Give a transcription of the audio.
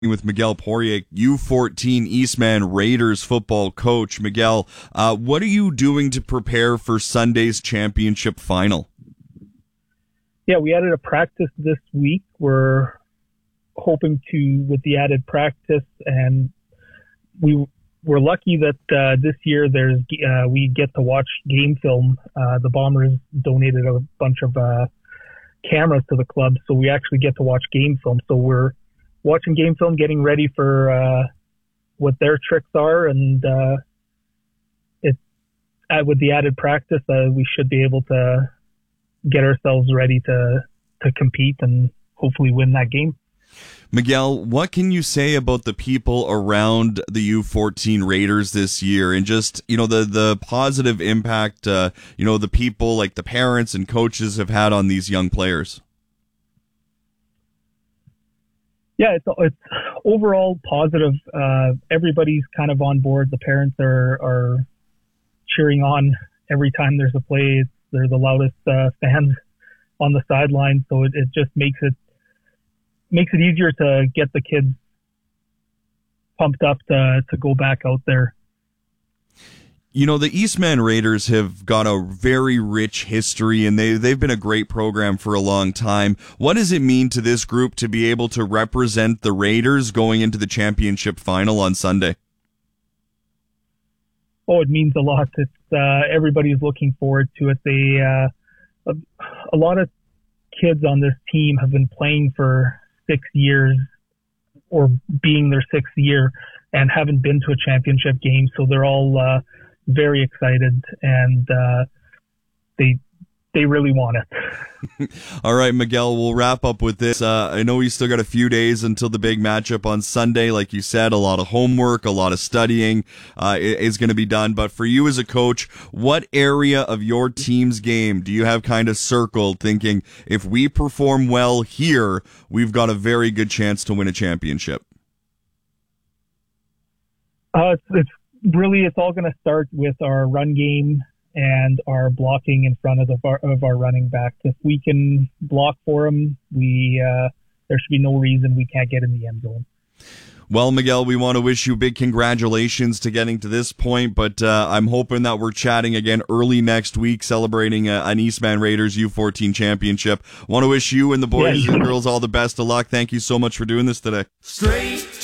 With Miguel Poirier, U14 Eastman Raiders football coach. Miguel, what are you doing to prepare for Sunday's championship final? Yeah, we added a practice this week. We're hoping to, with the added practice, and we're lucky that this year we get to watch game film. The Bombers donated a bunch of cameras to the club, so we actually get to watch game film. So we're watching game film, getting ready for what their tricks are, and with the added practice, we should be able to get ourselves ready to compete and hopefully win that game. Miguel, what can you say about the people around the U14 Raiders this year, and just, the positive impact, the people like the parents and coaches have had on these young players? Yeah, it's overall positive. Everybody's kind of on board. The parents are cheering on every time there's a play. They're the loudest fans on the sideline, so it just makes it easier to get the kids pumped up to go back out there. The Eastman Raiders have got a very rich history, and they've been a great program for a long time. What does it mean to this group to be able to represent the Raiders going into the championship final on Sunday? Oh, it means a lot. It's everybody's looking forward to it. A lot of kids on this team have been playing for 6 years or being their sixth year and haven't been to a championship game. So they're all very excited, and they really want it. All right, Miguel, we'll wrap up with this. I know we still got a few days until the big matchup on Sunday. Like you said, a lot of homework, a lot of studying is going to be done. But for you as a coach, what area of your team's game do you have kind of circled, thinking if we perform well here, we've got a very good chance to win a championship? It's all going to start with our run game and our blocking in front of our running backs. If we can block for them, there should be no reason we can't get in the end zone. Well, Miguel, we want to wish you big congratulations to getting to this point, but I'm hoping that we're chatting again early next week, celebrating an Eastman Raiders U14 championship. Want to wish you and the boys and girls all the best of luck. Thank you so much for doing this today. Straight